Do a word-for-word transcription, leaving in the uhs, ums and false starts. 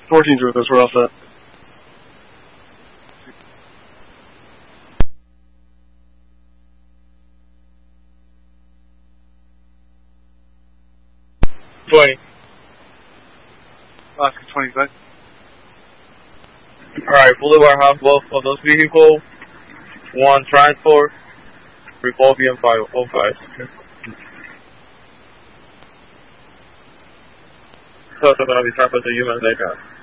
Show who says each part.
Speaker 1: fourteen's with us, we're all set.
Speaker 2: twenty.
Speaker 1: Alaska twenty, side.
Speaker 2: Alright, Boulevard have both of those vehicles. One transport. Revolvium five oh five. So it's going to be transferred to U S A.